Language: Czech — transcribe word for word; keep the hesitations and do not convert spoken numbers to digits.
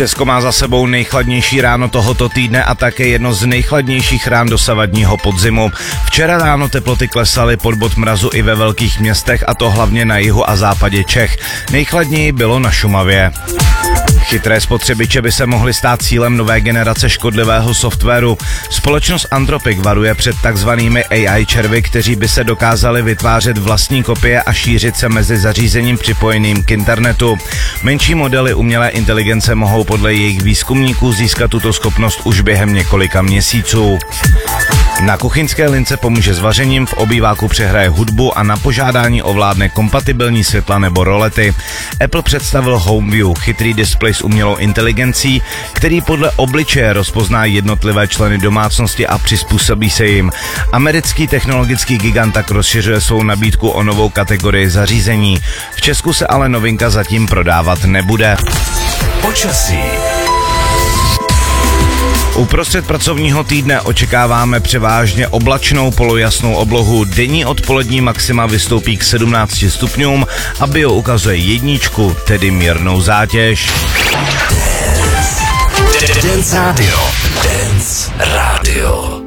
Česko má za sebou nejchladnější ráno tohoto týdne a také jedno z nejchladnějších rán dosavadního podzimu. Včera ráno teploty klesaly pod bod mrazu i ve velkých městech, a to hlavně na jihu a západě Čech. Nejchladněji bylo na Šumavě. Chytré spotřebiče by se mohly stát cílem nové generace škodlivého softwaru. Společnost Anthropic varuje před takzvanými A I červy, kteří by se dokázali vytvářet vlastní kopie a šířit se mezi zařízením připojeným k internetu. Menší modely umělé inteligence mohou podle jejich výzkumníků získat tuto schopnost už během několika měsíců. Na kuchyňské lince pomůže s vařením, v obýváku přehraje hudbu a na požádání ovládne kompatibilní světla nebo rolety. Apple představil HomeView, chytrý displej s umělou inteligencí, který podle obličeje rozpozná jednotlivé členy domácnosti a přizpůsobí se jim. Americký technologický gigant tak rozšiřuje svou nabídku o novou kategorii zařízení. V Česku se ale novinka zatím prodávat nebude. Počasí. Uprostřed pracovního týdne očekáváme převážně oblačnou polojasnou oblohu. Denní odpolední maxima vystoupí k sedmnácti stupňům a bio ukazuje jedničku, tedy mírnou zátěž. Dance Radio. Dance Radio.